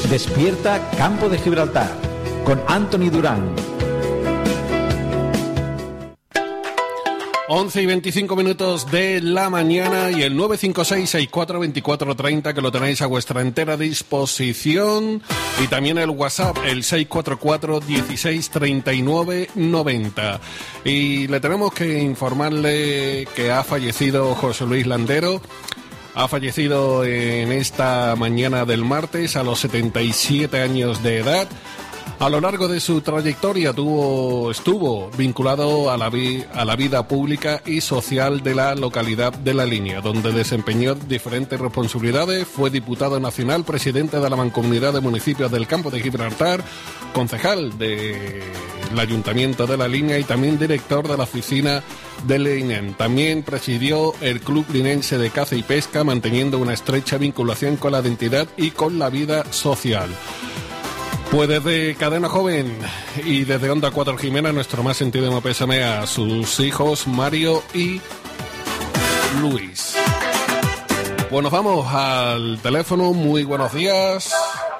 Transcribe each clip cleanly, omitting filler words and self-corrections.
Despierta Campo de Gibraltar con Anthony Durán. 11:25 de la mañana y el 956-642430 que lo tenéis a vuestra entera disposición, y también el WhatsApp, el 644-163990. Y le tenemos que informarle que ha fallecido José Luis Landero. Ha fallecido en esta mañana del martes a los 77 años de edad. A lo largo de su trayectoria estuvo vinculado a la vida pública y social de la localidad de La Línea, donde desempeñó diferentes responsabilidades. Fue diputado nacional, presidente de la Mancomunidad de Municipios del Campo de Gibraltar, concejal del Ayuntamiento de La Línea y también director de la oficina del INEM. También presidió el Club Linense de Caza y Pesca, manteniendo una estrecha vinculación con la identidad y con la vida social. Pues desde Cadena Joven y desde Onda 4 Jimena, nuestro más sentido pésame a sus hijos Mario y Luis. Pues nos vamos al teléfono. Muy buenos días.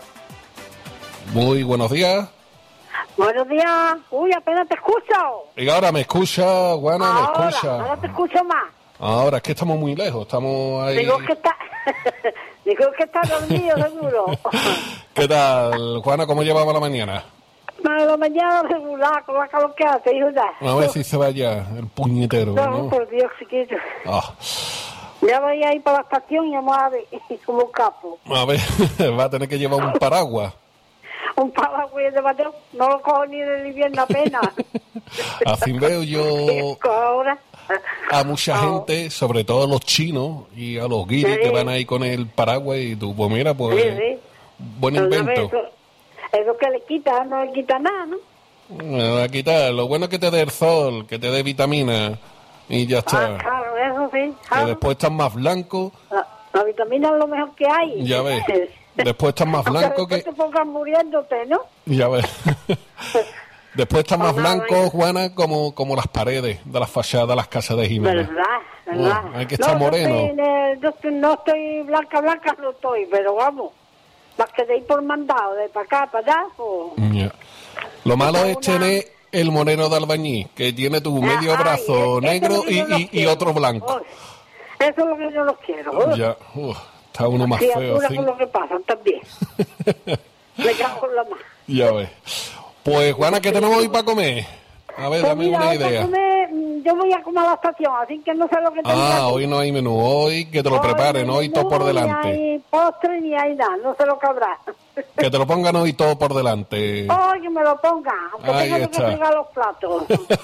Muy buenos días. Buenos días. Uy, apenas te escucho. Y ahora me escucha, Juana, me escucha. Ahora te escucho más. Ahora es que estamos muy lejos, estamos ahí. Digo que está dormido, seguro. ¿Qué tal, Juana? ¿Cómo llevamos la mañana? La mañana regular, con la calor que hace, hijo ya. A ver si se vaya el puñetero, No, por Dios, chiquito. Ah. Ya voy a ir para la estación y vamos a ver, como un capo. A ver, va a tener que llevar un paraguas. Un paraguas de bateo, no lo cojo ni del invierno apenas. Así veo yo ahora a mucha gente, sobre todo a los chinos y a los guiris que van ahí con el paraguas, y tú, pues mira, pues buen invento. Eso que le quita, no le quita nada, ¿no? No va a quitar, lo bueno es que te dé el sol, que te dé vitamina y ya está. Claro, eso sí. Que después estás más blanco. La vitamina es lo mejor que hay. Ya ves. Después estás más blanco que... te pongas muriéndote, ¿no? Ya ves. Después estás más blanco, Juana, como las paredes de las fachadas de las casas de Jimena. ¿Verdad? Hay que estar moreno. No estoy blanca, no estoy, pero vamos. Más que de ir por mandado, de para acá, para allá. Yeah. Lo malo es tener el moreno de albañil, que tiene tu medio brazo negro y otro blanco. Eso es lo que yo no quiero. Ya, está uno más feo. Sí, con lo que pasa también. Le cago en la mano. Ya ves. Pues, Juana, ¿qué tenemos hoy para comer? A ver, dame una idea. Yo voy a comer a la estación, así que no sé lo que tengo. Hoy no hay menú. Hoy que te lo preparen, hoy todo por delante. Ni hay postre ni hay nada, no sé lo que habrá. Que te lo pongan hoy todo por delante. Que me lo pongan, aunque tenga que fregar los platos.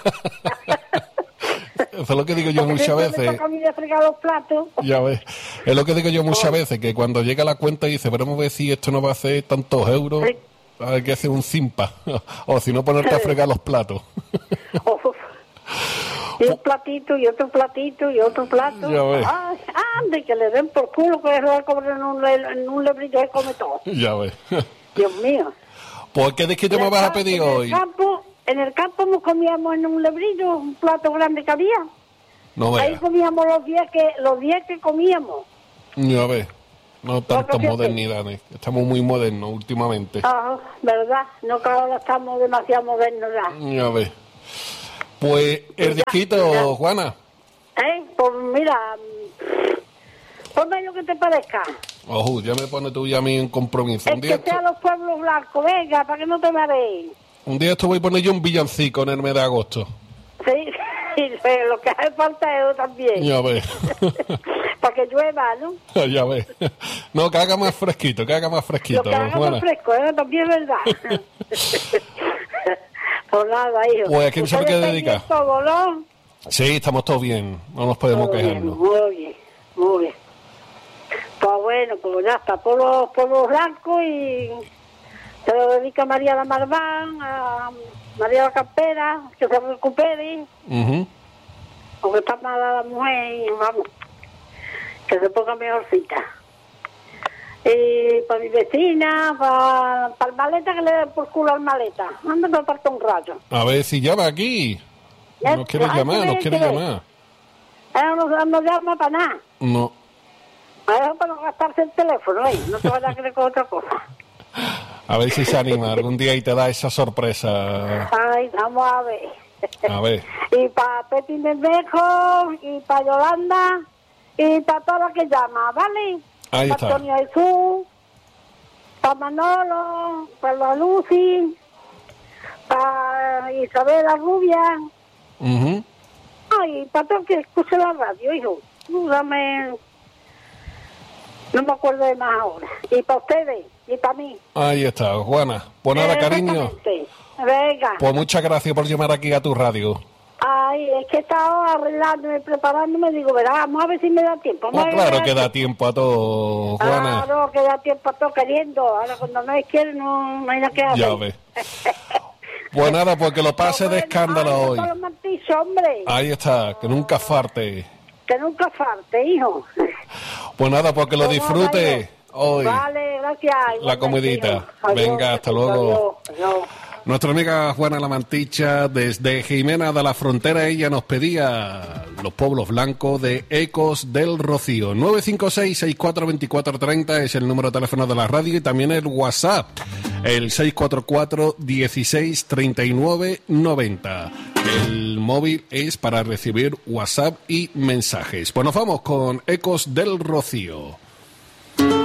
Eso es lo que digo yo muchas veces. Me toca a mí de fregar los platos. Ya ves. Es lo que digo yo muchas veces, que cuando llega la cuenta y dice, pero vamos a ver si esto no va a hacer tantos euros. Sí. Hay que hacer un zimpa, o si no ponerte a fregar los platos. Y un platito, y otro platito, y otro plato. Ya ves. Ande, que le den por culo, que eso va a comer en un lebrito y come todo. Ya ves. Dios mío. ¿Por qué de qué te me vas a pedir hoy? En el campo nos comíamos en un lebrillo, un plato grande que había. No veas. Ahí comíamos los días que comíamos. Ya ves. No tantas modernidades. Estamos muy modernos últimamente. ¿Verdad? No, que ahora estamos demasiado modernos ya. Ya ves. Pues, el disquito, Juana. Pues mira, ponme lo que te parezca. Ojo, ya me pone tú y a mí en compromiso. El que sea los pueblos blancos, venga, para que no te marees. Un día esto voy a poner yo un villancico en el mes de agosto. Sí, lo que hace falta es eso también. Ya ves. Para que llueva, ¿no? Ya ves. No, que haga más fresquito, Lo que haga más fresco, también es verdad. Pues nada, hijo. Pues, ¿a quién se lo quiere dedicar? Todo, ¿no? Sí, estamos todos bien. No nos podemos quejarnos. Muy bien. Pues bueno, pues ya está. Por los blancos, y se lo dedica a María la Marván, a María la Campera, que se recupere. Porque está mala la mujer y vamos, que se ponga mejorcita. Y para mi vecina, para el maleta, que le den por culo al maleta. Anda, me aparta un rayo. A ver si llama aquí. Nos quiere llamar. No llama para nada. No. A ver, para no gastarse el teléfono, no te vayas a creer con otra cosa. A ver si se anima algún día y te da esa sorpresa. Ay, vamos a ver. A ver. Y para Peti Mendejo, y para Yolanda, y para todo lo que llama, ¿vale? Ahí Para está. Antonio Jesús, para Manolo, para la Lucy, para Isabel la Rubia. Ujú. Ay, para todo el que escuche la radio, hijo. No me acuerdo de más ahora. Y para ustedes, y para mí. Ahí está, Juana. Pues nada, cariño. Exactamente. Venga. Pues muchas gracias por llamar aquí a tu radio. Ay, es que estaba arreglándome, preparándome, digo, verá, vamos a ver si me da tiempo. Pues claro que da tiempo a todo, Juana. Claro que da tiempo a todo queriendo. Ahora cuando no quiere, no hay nada que hacer. Ya ves. Pues nada, pues que lo pase de escándalo hoy. Ay, Martillo, hombre. Ahí está, que nunca falte. Que nunca falte, hijo. Pues nada, pues que lo Pues nada, disfrute hijo. hoy. Vale, gracias. La Igualmente, comidita. hijo. Adiós, Venga, hasta luego. adiós, adiós. Nuestra amiga Juana La Manticha, desde Jimena de la Frontera, ella nos pedía los pueblos blancos de Ecos del Rocío. 956-642430 es el número de teléfono de la radio y también el WhatsApp, el 644-1639-90. El móvil es para recibir WhatsApp y mensajes. Pues nos vamos con Ecos del Rocío.